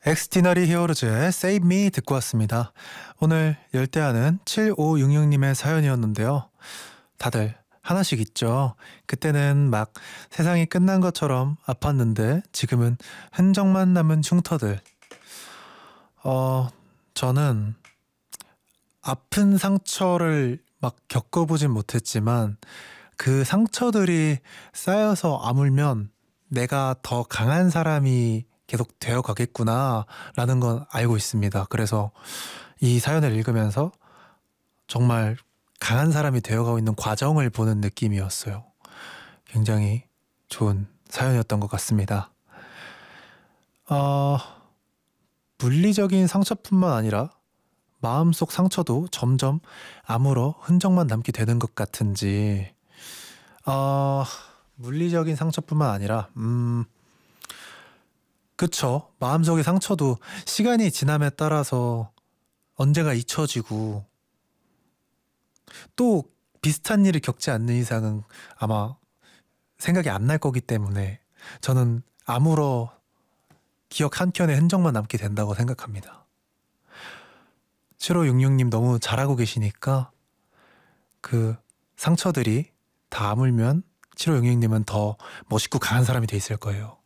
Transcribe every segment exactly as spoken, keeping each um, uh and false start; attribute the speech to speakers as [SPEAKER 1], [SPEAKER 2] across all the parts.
[SPEAKER 1] 엑스티너리 히어로즈의 Save Me 듣고 왔습니다. 오늘 열대야는 칠오육육님의 사연이었는데요. 다들 하나씩 있죠. 그때는 막 세상이 끝난 것처럼 아팠는데 지금은 흔적만 남은 흉터들. 어, 저는 아픈 상처를 막 겪어보진 못했지만 그 상처들이 쌓여서 아물면 내가 더 강한 사람이 계속 되어 가겠구나 라는 건 알고 있습니다. 그래서 이 사연을 읽으면서 정말 강한 사람이 되어가고 있는 과정을 보는 느낌이었어요. 굉장히 좋은 사연이었던 것 같습니다. 어, 물리적인 상처뿐만 아니라 마음속 상처도 점점 아물어 흔적만 남게 되는 것 같은지 어, 물리적인 상처뿐만 아니라 음 그쵸. 마음속의 상처도 시간이 지남에 따라서 언제가 잊혀지고 또 비슷한 일을 겪지 않는 이상은 아마 생각이 안 날 거기 때문에 저는 아무러 기억 한켠에 흔적만 남게 된다고 생각합니다. 칠오육육님 너무 잘하고 계시니까 그 상처들이 다 아물면 칠오육육님은 더 멋있고 강한 사람이 돼 있을 거예요.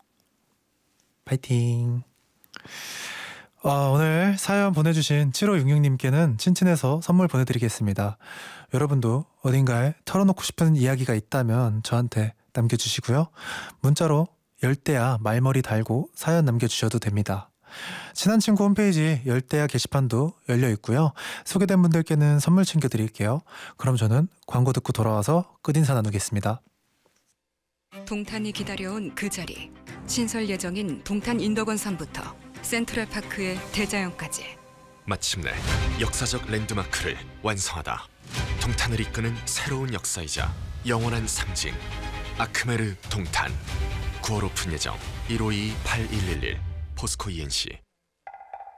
[SPEAKER 1] 파이팅! 어, 오늘 사연 보내주신 칠오육육님께는 친친에서 선물 보내드리겠습니다. 여러분도 어딘가에 털어놓고 싶은 이야기가 있다면 저한테 남겨주시고요. 문자로 열대야 말머리 달고 사연 남겨주셔도 됩니다. 친한 친구 홈페이지 열대야 게시판도 열려있고요. 소개된 분들께는 선물 챙겨드릴게요. 그럼 저는 광고 듣고 돌아와서 끝인사 나누겠습니다.
[SPEAKER 2] 동탄이 기다려온 그 자리. 신설 예정인 동탄 인덕원산부터 센트럴파크의 대자연까지.
[SPEAKER 3] 마침내 역사적 랜드마크를 완성하다. 동탄을 이끄는 새로운 역사이자 영원한 상징. 아크메르 동탄. 구월 오픈 예정. 일오이 팔일일일 포스코 이엔씨.